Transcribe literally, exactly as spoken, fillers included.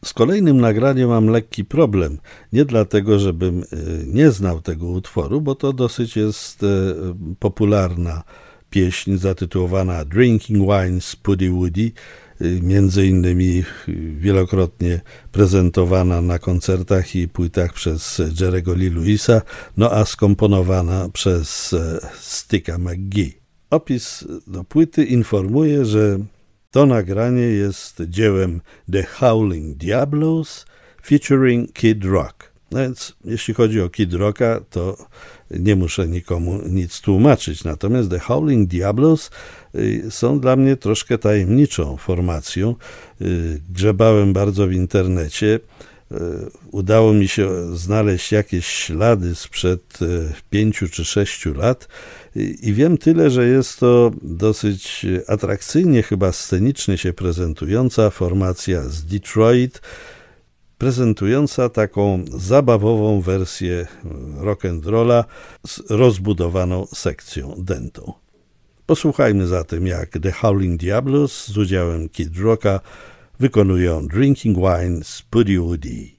Z kolejnym nagraniem mam lekki problem. Nie dlatego, żebym nie znał tego utworu, bo to dosyć jest popularna pieśń zatytułowana Drinking Wine z Puddy Woody, między innymi wielokrotnie prezentowana na koncertach i płytach przez Jerry'ego Lee Lewisa, no a skomponowana przez Sticka McGee. Opis do płyty informuje, że to nagranie jest dziełem The Howling Diablos featuring Kid Rock. No więc jeśli chodzi o Kid Rocka, to nie muszę nikomu nic tłumaczyć. Natomiast The Howling Diablos są dla mnie troszkę tajemniczą formacją. Grzebałem bardzo w internecie. Udało mi się znaleźć jakieś ślady sprzed pięciu czy sześciu lat i wiem tyle, że jest to dosyć atrakcyjnie, chyba scenicznie się prezentująca formacja z Detroit, prezentująca taką zabawową wersję rock'n'rolla z rozbudowaną sekcją dentą. Posłuchajmy zatem, jak The Howling Diablos z udziałem Kid Rocka wykonują Drinking Wine z Puddy Woody.